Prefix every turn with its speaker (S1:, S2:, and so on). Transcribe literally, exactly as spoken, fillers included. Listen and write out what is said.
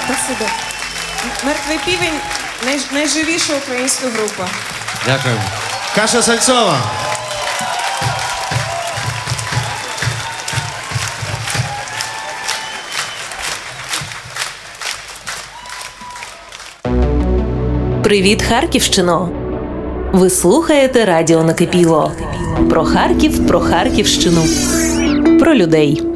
S1: Спасибо. Мертвий півень най, найживіша українська група.
S2: Дякую.
S3: Каша Сальцова.
S4: Привіт, Харківщино! Ви слухаєте радіо Накипіло. Про Харків, про Харківщину, про людей.